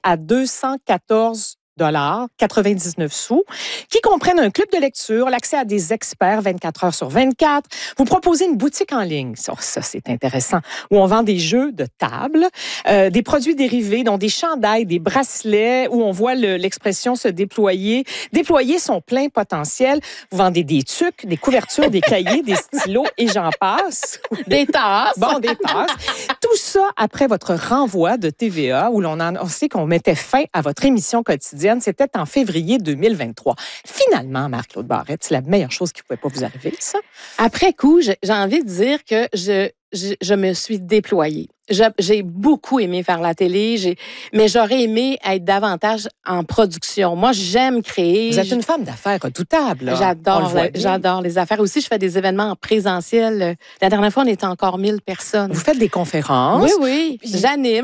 à 214 $99 sous, qui comprennent un club de lecture, l'accès à des experts 24 heures sur 24. Vous proposez une boutique en ligne, ça c'est intéressant, où on vend des jeux de table, des produits dérivés, dont des chandails, des bracelets, où on voit l'expression se déployer son plein potentiel. Vous vendez des tucs, des couvertures, des cahiers, des stylos et j'en passe. Des tasses. Bon, des tasses. Tout ça après votre renvoi de TVA, où on sait qu'on mettait fin à votre émission quotidienne. C'était en février 2023. Finalement, Marie-Claude Barrette, c'est la meilleure chose qui ne pouvait pas vous arriver, ça? Après coup, j'ai envie de dire que je me suis déployée. J'ai beaucoup aimé faire la télé, mais j'aurais aimé être davantage en production. Moi, j'aime créer. Vous êtes une femme d'affaires redoutable. Là. J'adore les affaires. Aussi, je fais des événements en présentiel. La dernière fois, on était encore 1000 personnes. Vous faites des conférences? Oui. J'anime.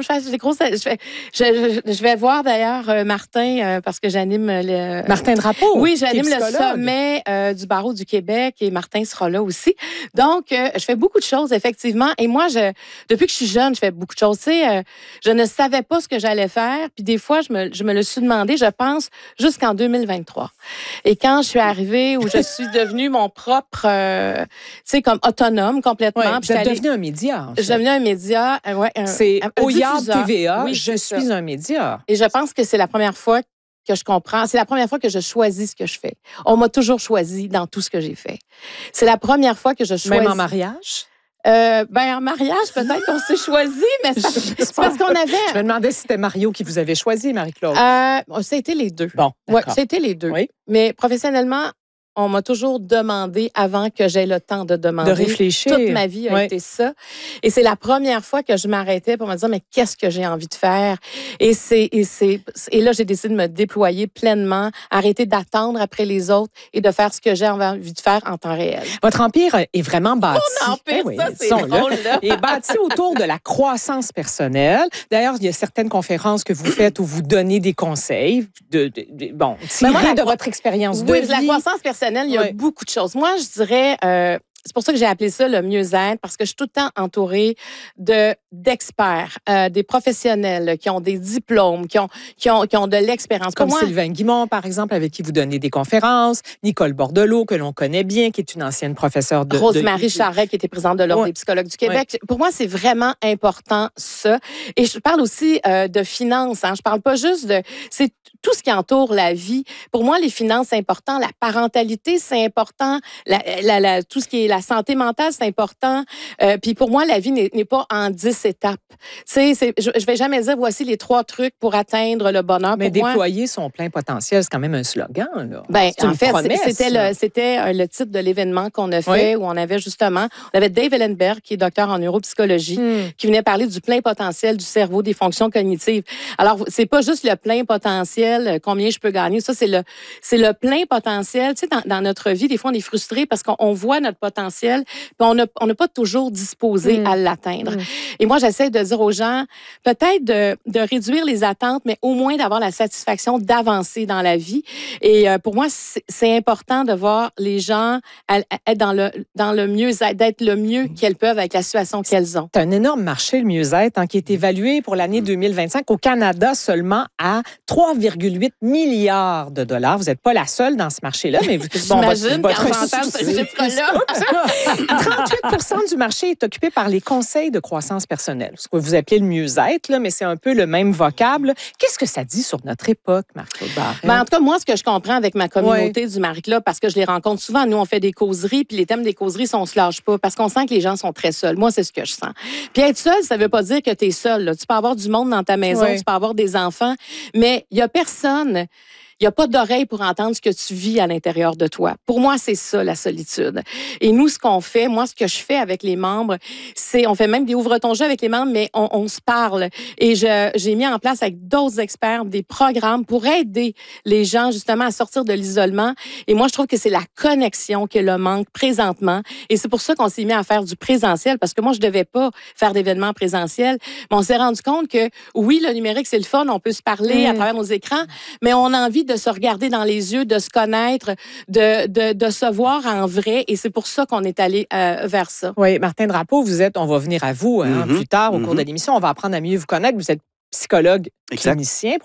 Je vais voir d'ailleurs Martin, parce que j'anime le... Martin Drapeau? Oui, j'anime le sommet du barreau du Québec et Martin sera là aussi. Donc, je fais beaucoup de choses, effectivement. Et moi, depuis que je suis jeune, je fais beaucoup de choses. Tu sais, je ne savais pas ce que j'allais faire. Puis des fois, je me le suis demandé, je pense, jusqu'en 2023. Et quand je suis arrivée, où je suis devenue mon propre, tu sais, comme autonome complètement. Ouais, vous êtes devenue un média. Je suis devenue un média. C'est au Yard TVA, oui, je suis un média. Et je pense que c'est la première fois que je comprends. C'est la première fois que je choisis ce que je fais. On m'a toujours choisi dans tout ce que j'ai fait. C'est la première fois que je choisis. Même en mariage? En mariage, peut-être qu'on s'est choisi, mais c'est parce qu'on avait... Je me demandais si c'était Mario qui vous avait choisi, Marie-Claude. Ça a été les deux. Bon, ouais, ça a été les deux. Oui. Mais professionnellement, on m'a toujours demandé avant que j'aie le temps de demander. De réfléchir. Toute ma vie a été ça. Et c'est la première fois que je m'arrêtais pour me dire, mais qu'est-ce que j'ai envie de faire? Et là, j'ai décidé de me déployer pleinement, arrêter d'attendre après les autres et de faire ce que j'ai envie de faire en temps réel. Votre empire est vraiment bâti. Mon empire, c'est drôle, là. Est bâti autour de la croissance personnelle. D'ailleurs, il y a certaines conférences que vous faites où vous donnez des conseils, tirés de votre expérience de vie. Oui, de la croissance personnelle. Il y a beaucoup de choses. Moi, je dirais, c'est pour ça que j'ai appelé ça le mieux-être, parce que je suis tout le temps entourée d'experts, des professionnels qui ont des diplômes, qui ont de l'expérience. Comme Sylvain Guimond, par exemple, avec qui vous donnez des conférences, Nicole Bordelot, que l'on connaît bien, qui est une ancienne professeure de... Rosemary Charret, qui était présidente de l'Ordre des psychologues du Québec. Ouais. Pour moi, c'est vraiment important, ça. Et je parle aussi de finances. Je parle pas juste de... C'est tout ce qui entoure la vie. Pour moi, les finances, c'est important. La parentalité, c'est important. Tout ce qui est la santé mentale, c'est important. Puis pour moi, la vie n'est pas en 10 étapes. Tu sais, je vais jamais dire, voici les 3 trucs pour atteindre le bonheur. Mais déployer son plein potentiel, c'est quand même un slogan, là. En fait, c'était le titre de l'événement qu'on a fait, où on avait Dave Ellenberg, qui est docteur en neuropsychologie, qui venait parler du plein potentiel du cerveau, des fonctions cognitives. Alors, c'est pas juste le plein potentiel, combien je peux gagner. Ça, c'est le plein potentiel. Tu sais, dans notre vie, des fois, on est frustré parce qu'on voit notre potentiel, puis on n'a pas toujours disposé à l'atteindre. Et moi, j'essaie de dire aux gens, peut-être de réduire les attentes, mais au moins d'avoir la satisfaction d'avancer dans la vie. Et pour moi, c'est important de voir les gens être dans le mieux-être, d'être le mieux qu'elles peuvent avec la situation qu'elles ont. C'est un énorme marché, le mieux-être, qui est évalué pour l'année 2025 au Canada seulement à 3,8 milliards de dollars. Vous n'êtes pas la seule dans ce marché-là, mais j'imagine quand j'entends ce chiffre-là. 38% du marché est occupé par les conseils de croissance personnelle, ce que vous appelez le mieux-être, là, mais c'est un peu le même vocable. Qu'est-ce que ça dit sur notre époque, Marie-Claude Barrette? En tout cas, moi, ce que je comprends avec ma communauté du Marie-Claude, parce que je les rencontre souvent, nous, on fait des causeries, puis les thèmes des causeries, on se lâche pas, parce qu'on sent que les gens sont très seuls. Moi, c'est ce que je sens. Puis être seul, ça veut pas dire que tu es seul. Là. Tu peux avoir du monde dans ta maison, tu peux avoir des enfants, mais il y a personne... Il n'y a pas d'oreille pour entendre ce que tu vis à l'intérieur de toi. Pour moi, c'est ça, la solitude. Et nous, ce qu'on fait, moi, ce que je fais avec les membres, c'est, on fait même des ouvre-ton-jeu avec les membres, mais on se parle. Et j'ai mis en place avec d'autres experts des programmes pour aider les gens, justement, à sortir de l'isolement. Et moi, je trouve que c'est la connexion qui est le manque présentement. Et c'est pour ça qu'on s'est mis à faire du présentiel, parce que moi, je devais pas faire d'événements présentiels. Mais on s'est rendu compte que, oui, le numérique, c'est le fun, on peut se parler à travers nos écrans, mais on a envie de se regarder dans les yeux, de se connaître, de se voir en vrai. Et c'est pour ça qu'on est allé vers ça. Oui, Martin Drapeau, on va venir à vous plus tard au cours de l'émission. On va apprendre à mieux vous connaître. Vous êtes psychologue clinicien,